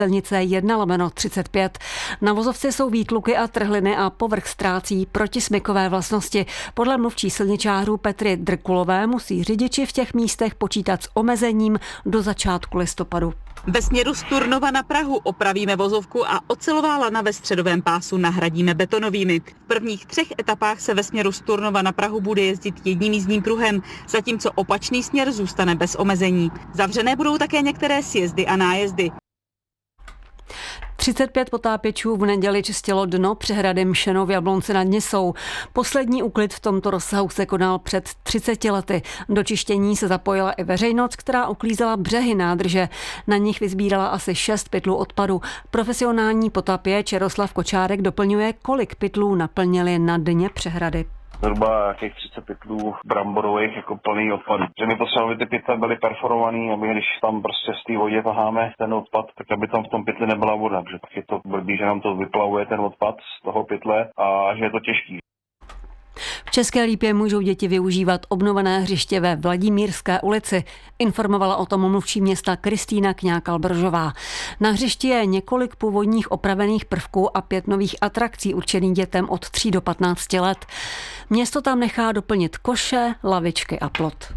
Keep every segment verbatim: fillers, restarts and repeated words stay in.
Silnice jedna lomeno třicet pět. Na vozovce jsou výtluky a trhliny a povrch ztrácí protismykové vlastnosti. Podle mluvčí silničářů Petry Drkulové musí řidiči v těch místech počítat s omezením do začátku listopadu. Ve směru z Turnova na Prahu opravíme vozovku a ocelová lana ve středovém pásu nahradíme betonovými. V prvních třech etapách se ve směru z Turnova na Prahu bude jezdit jedním jízdním pruhem, zatímco opačný směr zůstane bez omezení. Zavřené budou také některé sjezdy a nájezdy. třicet pět potápěčů v neděli čistilo dno přehrady Mšenov v Jablonci nad Nisou. Poslední úklid v tomto rozsahu se konal před třiceti lety. Do čištění se zapojila i veřejnost, která uklízela břehy nádrže. Na nich vysbírala asi šest pytlů odpadu. Profesionální potápěč Jaroslav Kočárek doplňuje, kolik pytlů naplnili na dně přehrady. Zhruba těch třicet pytlů bramborových jako plný odpadů. Že my potřebovali, ty pytle byly perforovaný, aby když tam prostě z té vodě taháme ten odpad, tak aby tam v tom pytli nebyla voda. Takže tak je to blbý, že nám to vyplavuje ten odpad z toho pytle a že je to těžký. V České Lípě můžou děti využívat obnovené hřiště ve Vladimírské ulici. Informovala o tom mluvčí města Kristýna Kňákal-Bržová. Na hřišti je několik původních opravených prvků a pět nových atrakcí určených dětem od tří do patnácti let. Město tam nechá doplnit koše, lavičky a plot.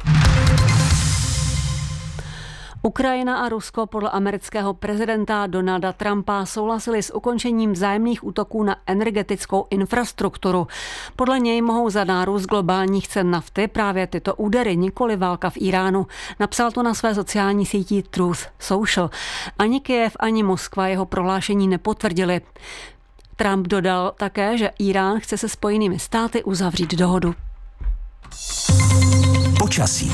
Ukrajina a Rusko podle amerického prezidenta Donalda Trumpa souhlasili s ukončením vzájemných útoků na energetickou infrastrukturu. Podle něj mohou za nárůst globálních cen nafty právě tyto údery, nikoli válka v Iránu. Napsal to na své sociální síti Truth Social. Ani Kyjev, ani Moskva jeho prohlášení nepotvrdili. Trump dodal také, že Irán chce se Spojenými státy uzavřít dohodu. Počasí.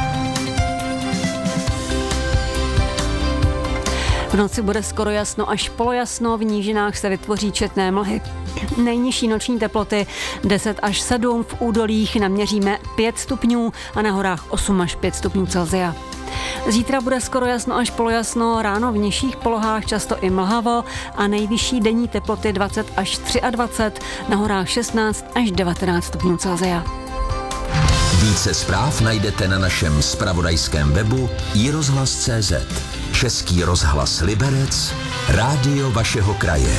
V noci bude skoro jasno až polojasno, v nížinách se vytvoří četné mlhy. Nejnižší noční teploty deset až sedm, v údolích naměříme pět stupňů a na horách osm až pět stupňů Celsia. Zítra bude skoro jasno až polojasno, ráno v nižších polohách často i mlhavo a nejvyšší denní teploty dvacet až dvacet tři, na horách šestnáct až devatenáct stupňů Celsia. Více zpráv najdete na našem zpravodajském webu i rozhlas tečka cé zet. Český rozhlas Liberec, rádio vašeho kraje.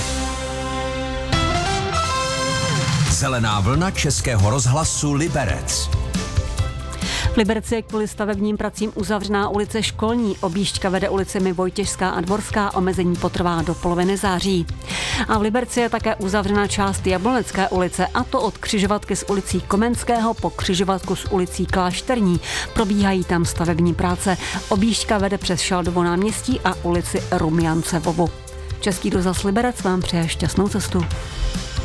Zelená vlna Českého rozhlasu Liberec. V Liberci je kvůli stavebním pracím uzavřená ulice Školní. Objížďka vede ulicemi Vojtěžská a Dvorská, omezení potrvá do poloviny září. A v Liberci je také uzavřena část Jablonecké ulice, a to od křižovatky s ulicí Komenského po křižovatku s ulicí Klášterní. Probíhají tam stavební práce. Objížďka vede přes Šaldovo náměstí a ulici Rumjance Vovu. Český rozhlas Liberec vám přeje šťastnou cestu.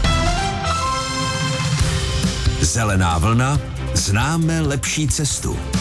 Zelená vlna, známe lepší cestu.